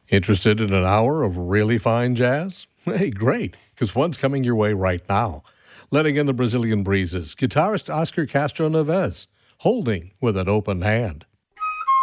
Interested in an hour of really fine jazz? Hey, great, because one's coming your way right now. Letting in the Brazilian breezes, guitarist Oscar Castro Neves, holding with an open hand.